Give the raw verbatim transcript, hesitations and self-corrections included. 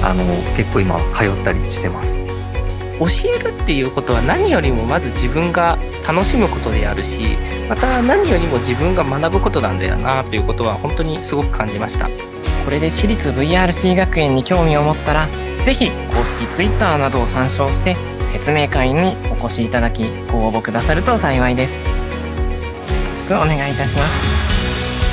あの結構今通ったりしてます。 教えるっていうことは何よりもまず自分が楽しむことであるし、また何よりも自分が学ぶことなんだよなということは本当にすごく感じました。 これで私立 ブイアールシー 学園に興味を持ったら、ぜひ公式 Twitter などを参照して説明会にお越しいただきご応募くださると幸いです。よろしくお願いいたします。